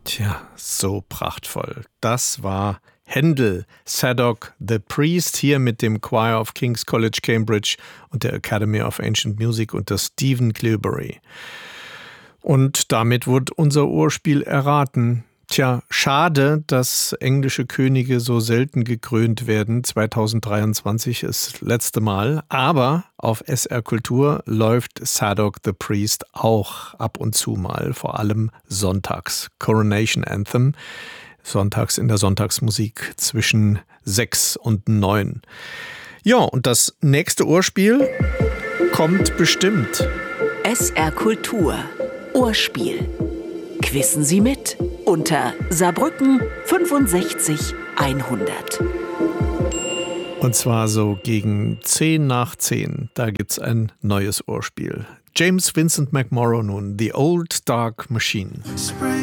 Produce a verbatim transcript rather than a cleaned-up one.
Tja, so prachtvoll. Das war Händel, Zadok the Priest, hier mit dem Choir of King's College Cambridge und der Academy of Ancient Music unter Stephen Cleobury. Und damit wurde unser Urspiel erraten. Tja, schade, dass englische Könige so selten gekrönt werden. zweitausenddreiundzwanzig ist das letzte Mal. Aber auf S R Kultur läuft Zadok the Priest auch ab und zu mal. Vor allem sonntags. Coronation Anthem. Sonntags in der Sonntagsmusik zwischen sechs und neun. Ja, und das nächste Urspiel kommt bestimmt. S R Kultur. Urspiel. Quissen Sie mit unter Saarbrücken fünfundsechzig hundert. Und zwar so gegen zehn nach zehn. Da gibt's ein neues Urspiel. James Vincent McMorrow nun, The Old Dark Machine. Spring